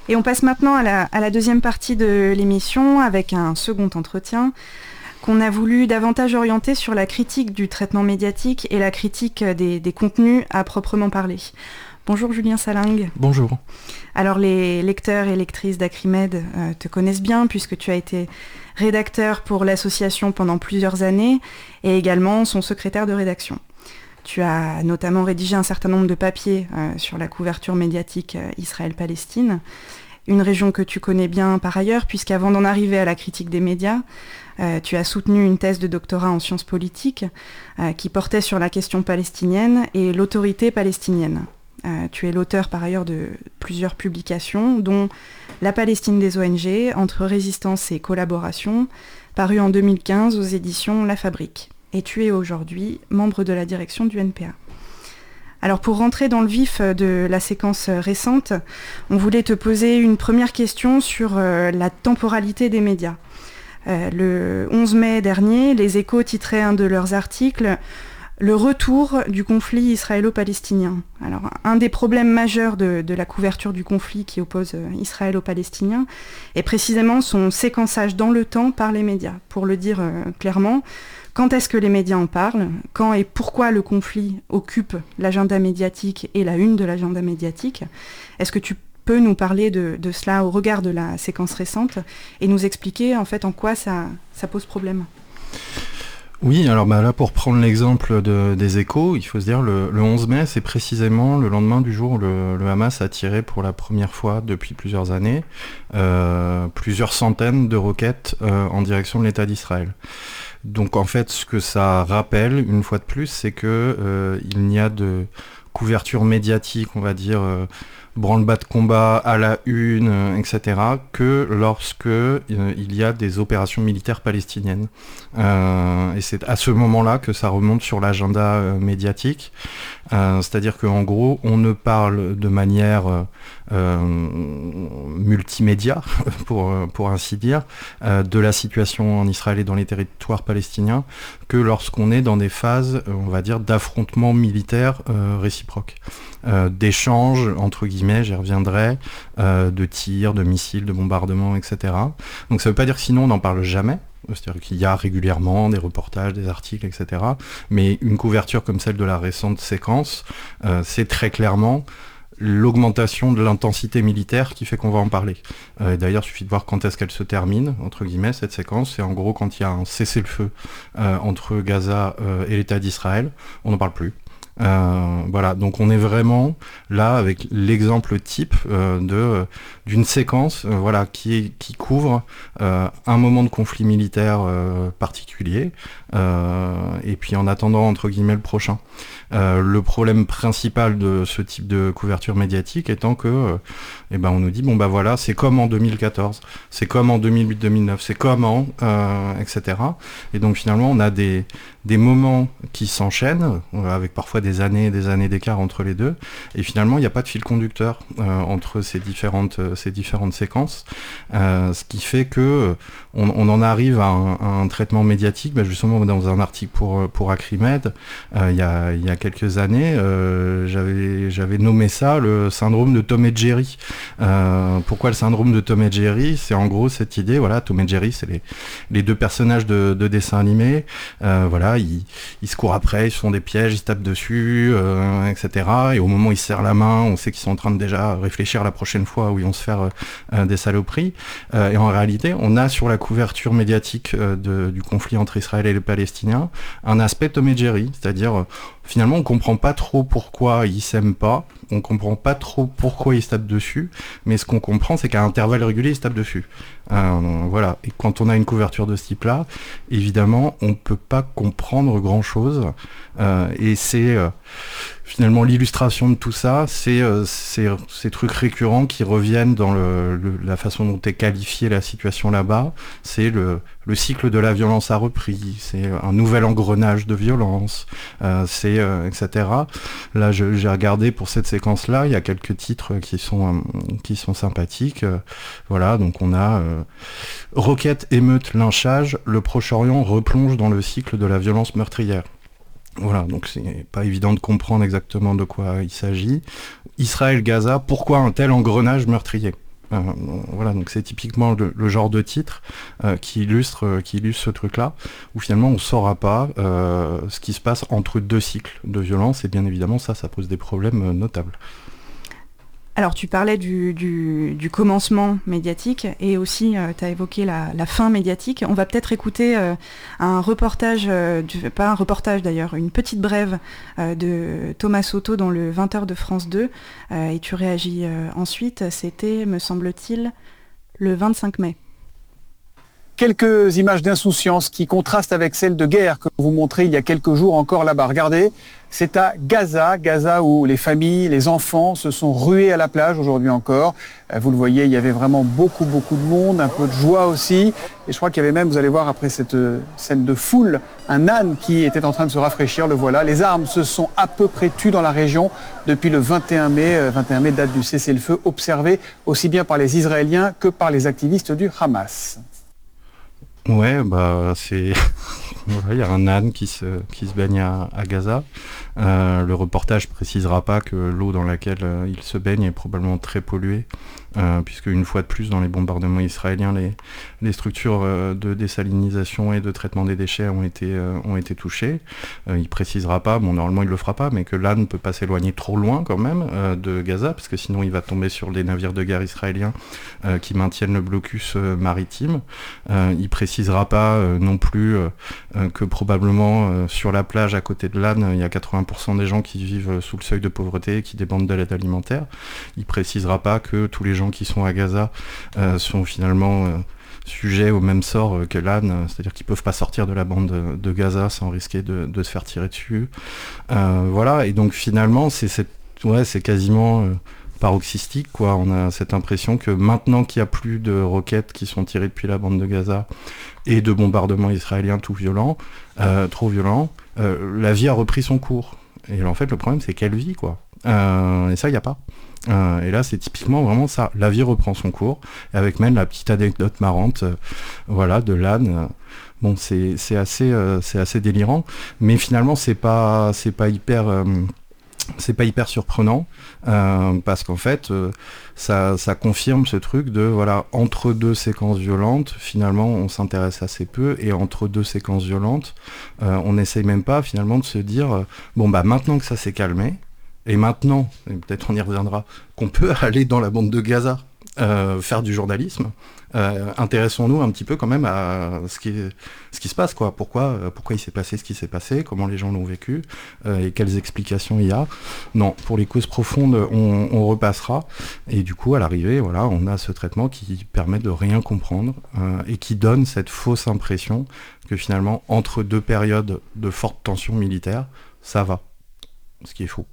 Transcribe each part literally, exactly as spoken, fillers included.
Et on passe maintenant à la, à la deuxième partie de l'émission avec un second entretien qu'on a voulu davantage orienter sur la critique du traitement médiatique et la critique des, des contenus à proprement parler. Bonjour Julien Salingue. Bonjour. Alors les lecteurs et lectrices d'Acrimed euh, te connaissent bien puisque tu as été rédacteur pour l'association pendant plusieurs années et également son secrétaire de rédaction. Tu as notamment rédigé un certain nombre de papiers euh, sur la couverture médiatique euh, Israël-Palestine, une région que tu connais bien par ailleurs, puisqu'avant d'en arriver à la critique des médias, euh, tu as soutenu une thèse de doctorat en sciences politiques euh, qui portait sur la question palestinienne et l'autorité palestinienne. Euh, tu es l'auteur par ailleurs de plusieurs publications, dont La Palestine des O N G, entre résistance et collaboration, paru en deux mille quinze aux éditions La Fabrique. Et tu es aujourd'hui membre de la direction du N P A. Alors pour rentrer dans le vif de la séquence récente, on voulait te poser une première question sur euh, la temporalité des médias. Euh, le onze mai dernier, les Échos titraient un de leurs articles « Le retour du conflit israélo-palestinien ». Alors un des problèmes majeurs de, de la couverture du conflit qui oppose Israël aux Palestiniens est précisément son séquençage dans le temps par les médias. Pour le dire euh, clairement, quand est-ce que les médias en parlent ? Quand et pourquoi le conflit occupe l'agenda médiatique et la une de l'agenda médiatique ? Est-ce que tu peux nous parler de, de cela au regard de la séquence récente et nous expliquer en fait en quoi ça, ça pose problème ? Oui, alors bah là pour prendre l'exemple de, des Échos, il faut se dire le, le onze mai, c'est précisément le lendemain du jour où le, le Hamas a tiré pour la première fois depuis plusieurs années euh, plusieurs centaines de roquettes euh, en direction de l'État d'Israël. Donc en fait, ce que ça rappelle, une fois de plus, c'est que euh, il n'y a de couverture médiatique, on va dire, euh, branle-bas de combat à la une, euh, et cetera, que lorsque euh, il y a des opérations militaires palestiniennes. Euh, et c'est à ce moment-là que ça remonte sur l'agenda euh, médiatique. Euh, c'est-à-dire qu'en gros, on ne parle de manière euh, euh, multimédia, pour, pour ainsi dire, euh, de la situation en Israël et dans les territoires palestiniens, que lorsqu'on est dans des phases, on va dire, d'affrontements militaires euh, réciproques, euh, d'échanges, entre guillemets, j'y reviendrai, euh, de tirs, de missiles, de bombardements, et cetera. Donc ça ne veut pas dire que sinon on n'en parle jamais. C'est-à-dire qu'il y a régulièrement des reportages, des articles, et cetera. Mais une couverture comme celle de la récente séquence, euh, c'est très clairement l'augmentation de l'intensité militaire qui fait qu'on va en parler. Euh, d'ailleurs, il suffit de voir quand est-ce qu'elle se termine, entre guillemets, cette séquence. C'est en gros quand il y a un cessez-le-feu euh, entre Gaza euh, et l'État d'Israël, on n'en parle plus. Euh, voilà, donc on est vraiment là avec l'exemple type euh, de euh, d'une séquence, euh, voilà, qui est, qui couvre euh, un moment de conflit militaire euh, particulier, euh, et puis en attendant entre guillemets le prochain. Euh, le problème principal de ce type de couverture médiatique étant que, euh, eh ben on nous dit bon bah voilà, c'est comme en deux mille quatorze, c'est comme en deux mille huit deux mille neuf, c'est comme en, euh, et cetera. Et donc finalement on a des des moments qui s'enchaînent euh, avec parfois des années et des années d'écart entre les deux, et finalement il n'y a pas de fil conducteur euh, entre ces différentes euh, ces différentes séquences, euh, ce qui fait que euh, on, on en arrive à un, à un traitement médiatique. Bah justement dans un article pour pour Acrimed, euh, il y a il y a quelques années, euh, j'avais j'avais nommé ça le syndrome de Tom et Jerry. Euh, pourquoi le syndrome de Tom et Jerry ? C'est en gros cette idée, voilà, Tom et Jerry, c'est les les deux personnages de, de dessins animés, euh, voilà. Ils, ils se courent après, ils se font des pièges, ils se tapent dessus, euh, et cetera. Et au moment où ils se serrent la main, on sait qu'ils sont en train de déjà réfléchir la prochaine fois où ils vont se faire euh, des saloperies. Euh, et en réalité, on a sur la couverture médiatique euh, de, du conflit entre Israël et les Palestiniens un aspect Tom et Jerry, c'est-à-dire euh, finalement on comprend pas trop pourquoi ils s'aiment pas, on comprend pas trop pourquoi ils se tapent dessus, mais ce qu'on comprend c'est qu'à intervalles réguliers ils se tapent dessus. Euh, voilà. Et quand on a une couverture de ce type-là, évidemment on peut pas comprendre grand-chose, euh, et c'est euh, finalement l'illustration de tout ça, c'est euh, ces, ces trucs récurrents qui reviennent dans le, le, la façon dont est qualifiée la situation là-bas. C'est le, le cycle de la violence a repris, c'est un nouvel engrenage de violence, euh, c'est euh, et cetera. Là, je, j'ai regardé pour cette séquence-là, il y a quelques titres qui sont euh, qui sont sympathiques. Euh, voilà, donc on a euh, Roquettes, émeutes, lynchage, le Proche-Orient replonge dans le cycle de la violence meurtrière. Voilà, donc c'est pas évident de comprendre exactement de quoi il s'agit. Israël, Gaza, pourquoi un tel engrenage meurtrier ? Euh, voilà, donc c'est typiquement le, le genre de titre euh, qui illustre euh, qui illustre ce truc-là, où finalement on ne saura pas euh, ce qui se passe entre deux cycles de violence, et bien évidemment ça, ça pose des problèmes euh, notables. Alors tu parlais du, du, du commencement médiatique et aussi euh, tu as évoqué la, la fin médiatique. On va peut-être écouter euh, un reportage, euh, du, pas un reportage d'ailleurs, une petite brève euh, de Thomas Soto dans le vingt heures de France deux euh, et tu réagis euh, ensuite. C'était, me semble-t-il, le vingt-cinq mai. Quelques images d'insouciance qui contrastent avec celles de guerre que vous montrez il y a quelques jours encore là-bas. Regardez, c'est à Gaza, Gaza où les familles, les enfants se sont rués à la plage aujourd'hui encore. Vous le voyez, il y avait vraiment beaucoup, beaucoup de monde, un peu de joie aussi. Et je crois qu'il y avait même, vous allez voir après cette scène de foule, un âne qui était en train de se rafraîchir, le voilà. Les armes se sont à peu près tues dans la région depuis le vingt et un mai. vingt et un mai, date du cessez-le-feu, observé aussi bien par les Israéliens que par les activistes du Hamas. Ouais, bah c'est voilà, il y a un âne qui se qui se baigne à, à Gaza. Euh, le reportage précisera pas que l'eau dans laquelle euh, il se baigne est probablement très polluée, euh, puisque une fois de plus dans les bombardements israéliens, les les structures euh, de désalinisation et de traitement des déchets ont été euh, ont été touchées. Euh, il précisera pas, bon normalement il le fera pas, mais que l'âne ne peut pas s'éloigner trop loin quand même euh, de Gaza, parce que sinon il va tomber sur les navires de guerre israéliens euh, qui maintiennent le blocus euh, maritime. Euh, il précisera pas euh, non plus euh, euh, que probablement euh, sur la plage à côté de l'âne, il y a quatre-vingts pour cent des gens qui vivent sous le seuil de pauvreté et qui dépendent de l'aide alimentaire. Il précisera pas que tous les gens qui sont à Gaza euh, sont finalement euh, sujets au même sort euh, que l'âne, c'est-à-dire qu'ils peuvent pas sortir de la bande de, de Gaza sans risquer de, de se faire tirer dessus. Euh, voilà, et donc finalement c'est cette, ouais, c'est quasiment euh, paroxystique, quoi. On a cette impression que maintenant qu'il n'y a plus de roquettes qui sont tirées depuis la bande de Gaza et de bombardements israéliens tout violents, euh, trop violents, euh, la vie a repris son cours. Et en fait, le problème, c'est quelle vie, quoi. Euh, et ça, il n'y a pas. Euh, et là, c'est typiquement vraiment ça. La vie reprend son cours, avec même la petite anecdote marrante, euh, voilà, de l'âne. Bon, c'est, c'est assez, euh, c'est assez délirant, mais finalement, c'est pas, c'est pas hyper. Euh, c'est pas hyper surprenant euh, parce qu'en fait euh, ça, ça confirme ce truc de voilà, entre deux séquences violentes finalement on s'intéresse assez peu, et entre deux séquences violentes euh, on n'essaye même pas finalement de se dire euh, bon bah maintenant que ça s'est calmé, et maintenant, et peut-être on y reviendra, qu'on peut aller dans la bande de Gaza euh, faire du journalisme, Euh, intéressons-nous un petit peu quand même à ce qui, ce qui se passe, quoi. Pourquoi, euh, pourquoi il s'est passé ce qui s'est passé, comment les gens l'ont vécu, euh, et quelles explications il y a. Non, pour les causes profondes, on, on repassera. Et du coup, à l'arrivée, voilà, on a ce traitement qui permet de rien comprendre euh, et qui donne cette fausse impression que finalement, entre deux périodes de forte tension militaire, ça va. Ce qui est faux.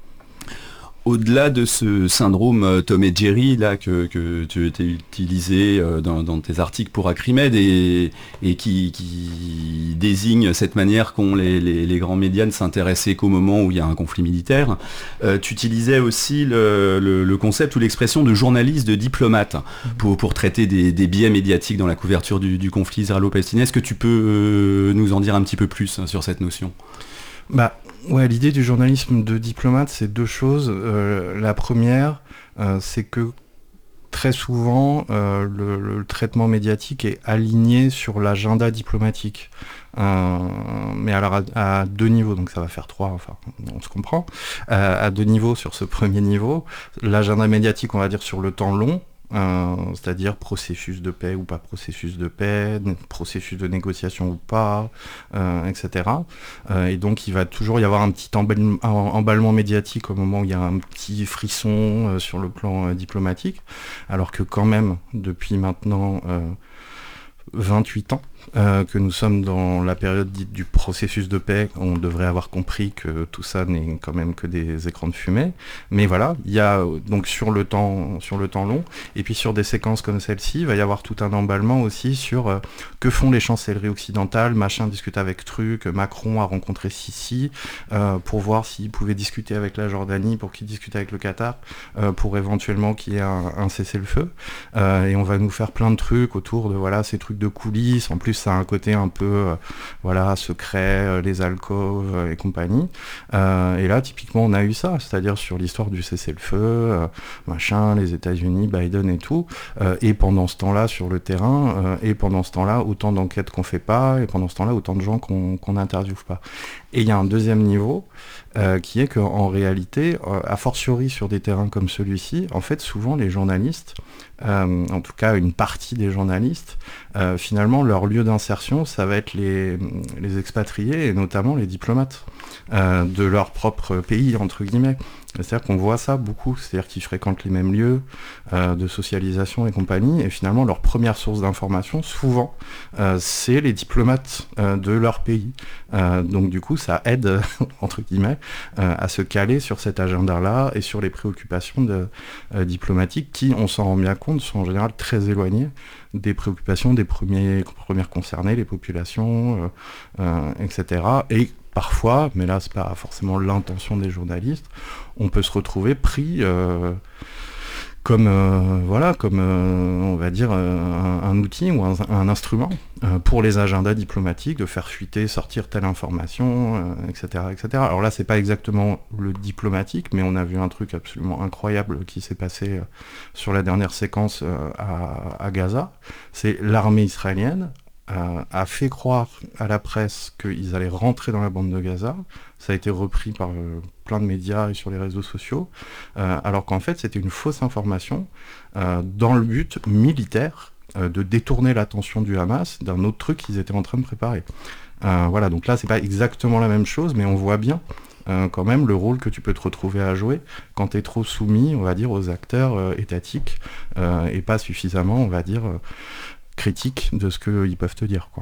Au-delà de ce syndrome Tom et Jerry là que, que tu as utilisé dans, dans tes articles pour Acrimed et, et qui, qui désigne cette manière qu'ont les, les, les grands médias de s'intéresser qu'au moment où il y a un conflit militaire, euh, tu utilisais aussi le, le, le concept ou l'expression de journaliste, de diplomate pour, pour traiter des, des biais médiatiques dans la couverture du, du conflit israélo-palestinien. Est-ce que tu peux euh, nous en dire un petit peu plus hein, sur cette notion ? Bah, ouais, l'idée du journalisme de diplomate, c'est deux choses. Euh, la première, euh, c'est que très souvent, euh, le, le traitement médiatique est aligné sur l'agenda diplomatique. Euh, mais alors à, à deux niveaux, donc ça va faire trois, enfin on se comprend. Euh, à deux niveaux sur ce premier niveau, l'agenda médiatique, on va dire sur le temps long, Euh, c'est-à-dire processus de paix ou pas processus de paix, processus de négociation ou pas, euh, et cetera. Euh, et donc il va toujours y avoir un petit emballement, emballement médiatique au moment où il y a un petit frisson euh, sur le plan euh, diplomatique, alors que quand même, depuis maintenant euh, vingt-huit ans, Euh, que nous sommes dans la période dite du processus de paix, on devrait avoir compris que tout ça n'est quand même que des écrans de fumée. Mais voilà, il y a donc sur le temps, sur le temps long, et puis sur des séquences comme celle-ci, il va y avoir tout un emballement aussi sur euh, que font les chancelleries occidentales. Machin discute avec truc, Macron a rencontré Sisi euh, pour voir s'il pouvait discuter avec la Jordanie, pour qu'il discute avec le Qatar, euh, pour éventuellement qu'il y ait un, un cessez-le-feu. Euh, et on va nous faire plein de trucs autour de voilà ces trucs de coulisses. En plus, plus ça a un côté un peu euh, voilà, secret, euh, les alcôves euh, et compagnie. Euh, et là, typiquement, on a eu ça, c'est-à-dire sur l'histoire du cessez-le-feu, euh, machin, les États-Unis, Biden et tout. Euh, et pendant ce temps-là, sur le terrain, euh, et pendant ce temps-là, autant d'enquêtes qu'on fait pas, et pendant ce temps-là, autant de gens qu'on qu'on n'interviewe pas. Et il y a un deuxième niveau, euh, qui est qu'en réalité, euh, a fortiori sur des terrains comme celui-ci, en fait, souvent les journalistes, euh, en tout cas une partie des journalistes, euh, finalement, leur lieu d'insertion, ça va être les, les expatriés, et notamment les diplomates euh, de leur propre pays, entre guillemets. C'est-à-dire qu'on voit ça beaucoup, c'est-à-dire qu'ils fréquentent les mêmes lieux euh, de socialisation et compagnie, et finalement leur première source d'information, souvent, euh, c'est les diplomates euh, de leur pays. Euh, donc du coup, ça aide, entre guillemets, euh, à se caler sur cet agenda-là et sur les préoccupations de, euh, diplomatiques qui, on s'en rend bien compte, sont en général très éloignées des préoccupations des premiers, premières concernées, les populations, euh, euh, et cetera. Et parfois, mais là c'est pas forcément l'intention des journalistes, on peut se retrouver pris euh, comme euh, voilà, comme euh, on va dire euh, un, un outil ou un, un instrument euh, pour les agendas diplomatiques de faire fuiter, sortir telle information, euh, et cetera, et cetera. Alors là, c'est pas exactement le diplomatique, mais on a vu un truc absolument incroyable qui s'est passé euh, sur la dernière séquence euh, à, à Gaza. C'est l'armée israélienne a, a fait croire à la presse qu'ils allaient rentrer dans la bande de Gaza. Ça a été repris par euh, plein de médias et sur les réseaux sociaux, euh, alors qu'en fait c'était une fausse information euh, dans le but militaire euh, de détourner l'attention du Hamas d'un autre truc qu'ils étaient en train de préparer. Euh, voilà, donc là c'est pas exactement la même chose, mais on voit bien euh, quand même le rôle que tu peux te retrouver à jouer quand tu es trop soumis, on va dire, aux acteurs euh, étatiques euh, et pas suffisamment, on va dire, euh, critique de ce qu'ils peuvent te dire, quoi.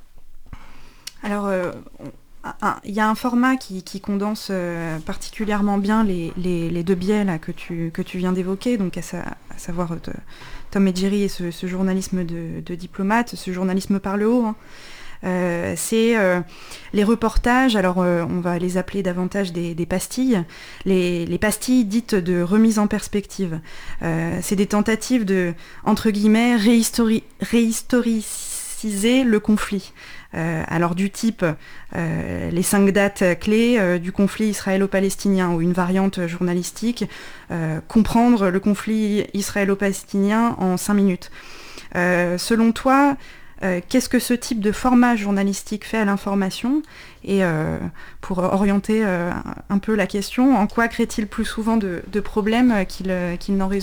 Alors, euh, il y a un format qui, qui condense euh, particulièrement bien les, les, les deux biais là, que, tu, que tu viens d'évoquer, donc à, sa, à savoir de, Tom et Jerry et ce, ce journalisme de, de diplomate, ce journalisme par le haut. Hein. Euh, c'est euh, les reportages, alors euh, on va les appeler davantage des, des pastilles, les, les pastilles dites de remise en perspective. Euh, c'est des tentatives de, entre guillemets, réhistori- réhistoriciser le conflit. Euh, alors du type euh, les cinq dates clés euh, du conflit israélo-palestinien, ou une variante journalistique, euh, comprendre le conflit israélo-palestinien en cinq minutes. Euh, selon toi, Euh, qu'est-ce que ce type de format journalistique fait à l'information ? Et euh, pour orienter euh, un peu la question, en quoi crée-t-il plus souvent de, de problèmes qu'il, qu'il n'en résout ?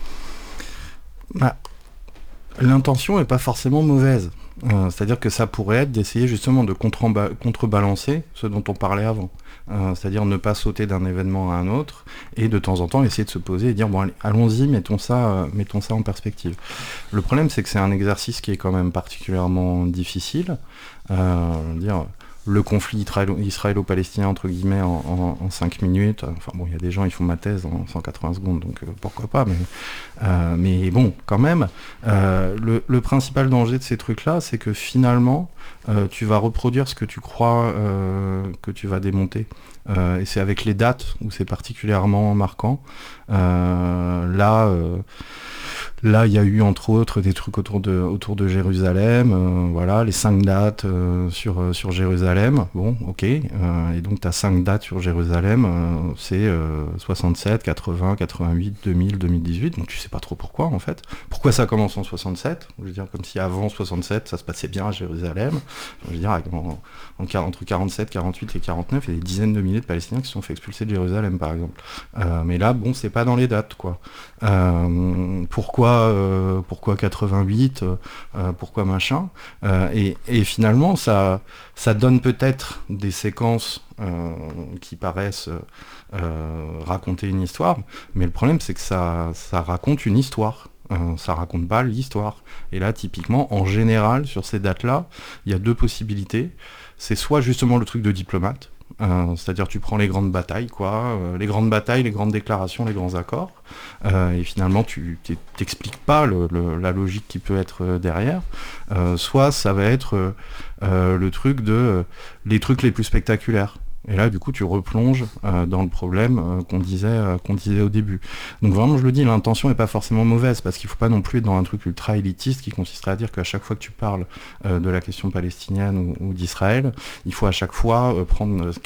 Bah, l'intention n'est pas forcément mauvaise. Euh, c'est-à-dire que ça pourrait être d'essayer justement de contre- contrebalancer ce dont on parlait avant. Euh, c'est-à-dire ne pas sauter d'un événement à un autre et de temps en temps essayer de se poser et dire bon allez, allons-y, mettons ça, euh, mettons ça en perspective. Le problème c'est que c'est un exercice qui est quand même particulièrement difficile. Euh, dire le conflit israélo-palestinien entre guillemets en, en, en cinq minutes. Enfin bon, il y a des gens, ils font ma thèse en cent quatre-vingts secondes, donc euh, pourquoi pas, mais, euh, mais bon, quand même, euh, le, le principal danger de ces trucs-là, c'est que finalement, euh, tu vas reproduire ce que tu crois euh, que tu vas démonter. Euh, et c'est avec les dates où c'est particulièrement marquant. Euh, là, euh, là, il y a eu entre autres des trucs autour de, autour de Jérusalem. Euh, voilà, les cinq dates euh, sur, euh, sur Jérusalem. Bon, ok. Euh, et donc, tu as cinq dates sur Jérusalem. Euh, c'est euh, soixante-sept, quatre-vingts, quatre-vingt-huit, deux mille, deux mille dix-huit. Donc, tu sais pas trop pourquoi, en fait. Pourquoi ça commence en soixante-sept ? Je veux dire, comme si avant soixante-sept, ça se passait bien à Jérusalem. Je veux dire, en, en, entre quarante-sept, quarante-huit et quarante-neuf, il y a des dizaines de milliers de Palestiniens qui se sont fait expulser de Jérusalem, par exemple. Euh, mais là, bon, c'est pas dans les dates, quoi. Euh, pourquoi, euh, pourquoi quatre-vingt-huit euh, Pourquoi machin euh, et, et finalement, ça, ça donne peut-être des séquences euh, qui paraissent euh, raconter une histoire, mais le problème, c'est que ça, ça raconte une histoire. Euh, ça raconte pas l'histoire. Et là, typiquement, en général, sur ces dates-là, il y a deux possibilités. C'est soit justement le truc de diplomate, euh, c'est-à-dire tu prends les grandes batailles, quoi, euh, les grandes batailles, les grandes déclarations, les grands accords, euh, et finalement tu t'expliques pas le, le, la logique qui peut être derrière. Euh, soit ça va être euh, le truc de euh, les trucs les plus spectaculaires. Et là, du coup, tu replonges euh, dans le problème euh, qu'on disait, euh, qu'on disait au début. Donc vraiment, je le dis, l'intention n'est pas forcément mauvaise, parce qu'il ne faut pas non plus être dans un truc ultra élitiste qui consisterait à dire qu'à chaque fois que tu parles euh, de la question palestinienne ou, ou d'Israël, il faut à chaque fois euh, prendre